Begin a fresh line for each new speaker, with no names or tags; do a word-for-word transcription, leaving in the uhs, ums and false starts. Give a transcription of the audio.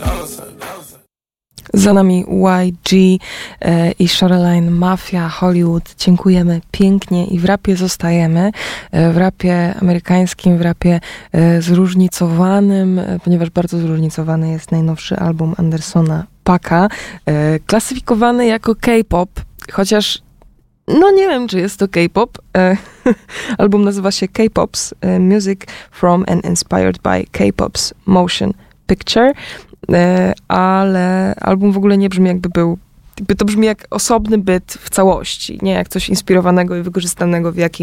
Za nami Y G e, i Shoreline Mafia Hollywood. Dziękujemy pięknie i w rapie zostajemy. E, w rapie amerykańskim, w rapie e, zróżnicowanym, e, ponieważ bardzo zróżnicowany jest najnowszy album Andersona Paaka, e, klasyfikowany jako K-pop, chociaż no nie wiem, czy jest to K-pop. E, album nazywa się K-Pops, e, Music from and Inspired by K-Pop's Motion Picture. Ale album w ogóle nie brzmi jakby był, jakby to brzmi jak osobny byt w całości, nie jak coś inspirowanego i wykorzystanego w jakiejś